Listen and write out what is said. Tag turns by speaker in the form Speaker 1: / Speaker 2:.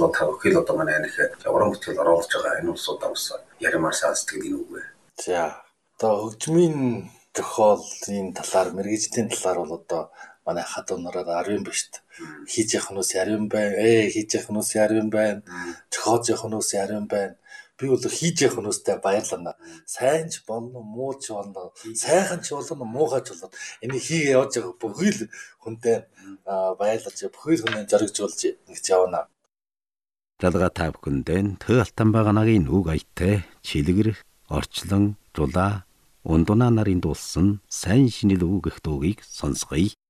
Speaker 1: болоод тавхил одоо манай нэг уран бүтээл оруулж байгаа энэ улсуудаа бас яримаар саасдаг энэ үг вэ.
Speaker 2: За одоо хөгжмийн зохиолын талаар мэргэжлийн талаар бол одоо манай хадуу нараар 10 биш хийж явах нь 10 байна. Хийж явах нь 10 байна. Зохиож явах нь 10 байна. Би бол хийж явах нүстэй баярлана. Сайн ч болно, муу ч болно, сайхан ч болно, муухай ч болно. Энийг хийгээ явж байгаа бүхий л хүнтэй баярлаж, бүхий л хүнээ зоригжуулж ингэж явна.
Speaker 3: Далга та бүхэндээ Тө Алтан баганагийн үг аятай чилгэр, орчлон, жулаа, ундунаа нарын дуулсан сайн шинэл үг гэх дуугийг сонсгоё.